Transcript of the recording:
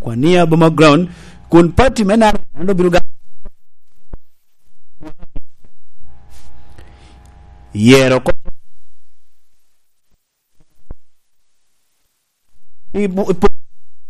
kwania Boma Ground kun party mena ndo biruga yero ko ibu